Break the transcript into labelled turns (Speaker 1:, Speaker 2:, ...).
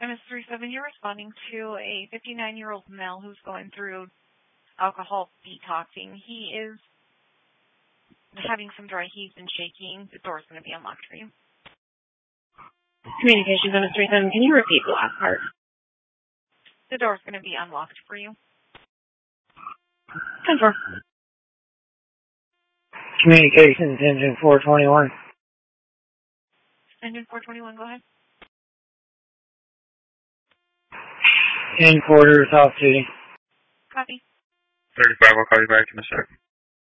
Speaker 1: MS37, you're responding to a 59-year-old male who's going through alcohol detoxing. He is having some dry heave and shaking. The door's going to be unlocked for you.
Speaker 2: Communications MS37, can you repeat the last part?
Speaker 1: The door's going to be unlocked for you.
Speaker 2: Confirm.
Speaker 3: Communications engine 421.
Speaker 1: Engine 421, go ahead.
Speaker 3: In quarters, off duty.
Speaker 1: Copy.
Speaker 4: 35, I'll call you back in a sec.